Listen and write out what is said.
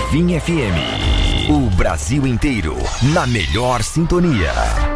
Bonfim FM. O Brasil inteiro na melhor sintonia.